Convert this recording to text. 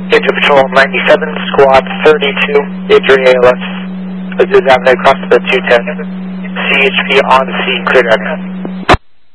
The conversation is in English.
Into Patrol 97, Squad 32, Adria ALS, Aziz Avenue, across the 210, CHP on the scene, clear down.